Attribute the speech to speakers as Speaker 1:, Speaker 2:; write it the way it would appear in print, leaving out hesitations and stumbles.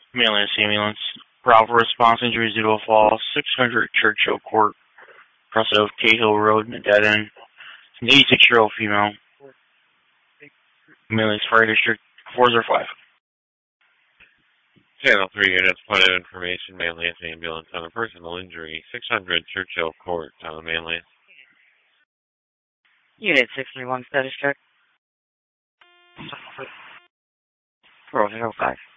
Speaker 1: Mainland ambulance. Bravo response injuries due to a fall. 600 Churchill Court. Crossed of Cahill Road in a dead end. An 86-year-old female. Mainland's Fire District 405.
Speaker 2: Channel 3 units, point of information, Manlius ambulance on a personal injury, 600 Churchill Court, town of Manlius.
Speaker 3: Unit 631, status check. 405.